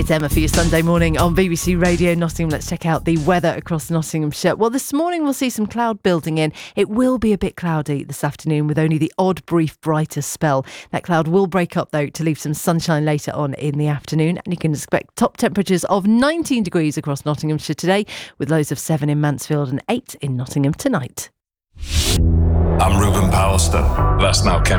It's Emma for your Sunday morning on BBC Radio Nottingham. Let's check out the weather across Nottinghamshire. Well, this morning we'll see some cloud building in. It will be a bit cloudy this afternoon with only the odd brief brighter spell. That cloud will break up though to leave some sunshine later on in the afternoon, and you can expect top temperatures of 19 degrees across Nottinghamshire today, with lows of 7 in Mansfield and 8 in Nottingham tonight. I'm Ruben Pallister. That's now Ken